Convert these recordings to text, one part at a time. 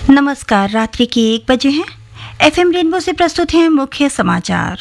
नमस्कार। रात्रि के 1 बजे हैं। एफएम रेनबो से प्रस्तुत हैं मुख्य समाचार।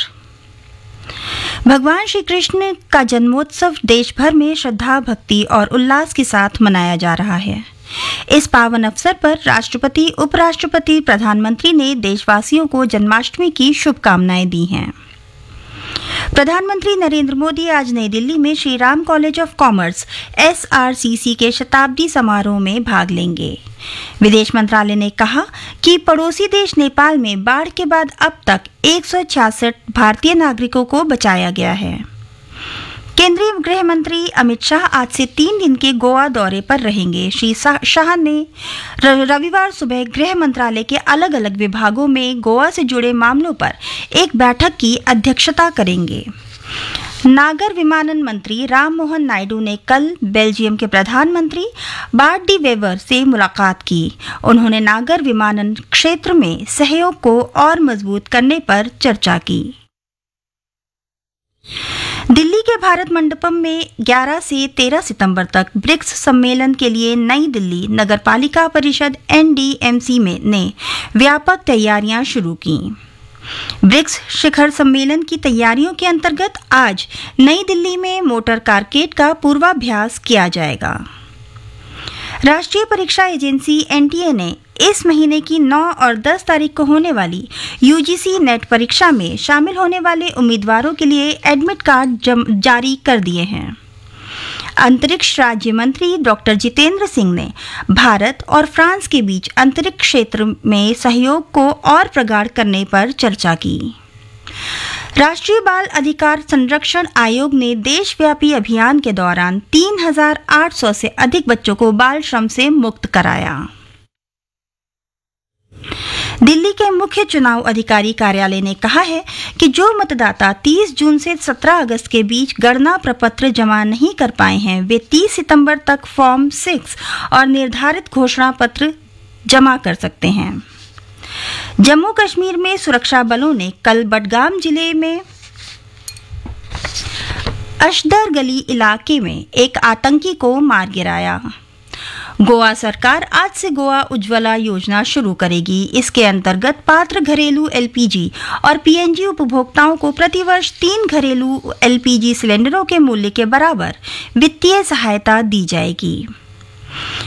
भगवान श्री कृष्ण का जन्मोत्सव देश भर में श्रद्धा, भक्ति और उल्लास के साथ मनाया जा रहा है। इस पावन अवसर पर राष्ट्रपति, उपराष्ट्रपति, प्रधानमंत्री ने देशवासियों को जन्माष्टमी की शुभकामनाएं दी हैं। प्रधानमंत्री नरेंद्र मोदी आज नई दिल्ली में Shri Ram college of commerce SRCC के शताब्दी समारोह में भाग लेंगे। विदेश मंत्रालय ने कहा कि पड़ोसी देश नेपाल में बाढ़ के बाद अब तक 166 भारतीय नागरिकों को बचाया गया है। केंद्रीय गृह मंत्री अमित शाह आज से 3 दिन के गोवा दौरे पर रहेंगे। श्री शाह ने रविवार सुबह गृह मंत्रालय के अलग अलग विभागों में गोवा से जुड़े मामलों पर एक बैठक की अध्यक्षता करेंगे। नागर विमानन मंत्री राम मोहन नायडू ने कल बेल्जियम के प्रधानमंत्री बार्ट डी वेवर से मुलाकात की। उन्होंने नागर विमानन क्षेत्र में सहयोग को और मजबूत करने पर चर्चा की। दिल्ली के भारत मंडपम में 11 से 13 सितंबर तक ब्रिक्स सम्मेलन के लिए नई दिल्ली नगरपालिका परिषद NDMC ने व्यापक तैयारियां शुरू की। ब्रिक्स शिखर सम्मेलन की तैयारियों के अंतर्गत आज नई दिल्ली में मोटर कारकेड का पूर्वाभ्यास किया जाएगा। राष्ट्रीय परीक्षा एजेंसी NTA ने इस महीने की 9 और 10 तारीख को होने वाली UGC नेट परीक्षा में शामिल होने वाले उम्मीदवारों के लिए एडमिट कार्ड जारी कर दिए हैं। अंतरिक्ष राज्य मंत्री डॉक्टर जितेंद्र सिंह ने भारत और फ्रांस के बीच अंतरिक्ष क्षेत्र में सहयोग को और प्रगाढ़ करने पर चर्चा की। राष्ट्रीय बाल अधिकार संरक्षण आयोग ने देशव्यापी अभियान के दौरान 3,800 से अधिक बच्चों को बाल श्रम से मुक्त कराया। दिल्ली के मुख्य चुनाव अधिकारी कार्यालय ने कहा है कि जो मतदाता 30 जून से 17 अगस्त के बीच गणना प्रपत्र जमा नहीं कर पाए हैं, वे 30 सितंबर तक फॉर्म 6 और निर्धारित घोषणा पत्र जमा कर सकते हैं। जम्मू कश्मीर में सुरक्षा बलों ने कल बडगाम जिले में अशदर गली इलाके में एक आतंकी को मार गिराया। गोवा सरकार आज से गोवा उज्ज्वला योजना शुरू करेगी। इसके अंतर्गत पात्र घरेलू LPG और PNG उपभोक्ताओं को प्रतिवर्ष 3 घरेलू LPG सिलेंडरों के मूल्य के बराबर वित्तीय सहायता दी जाएगी।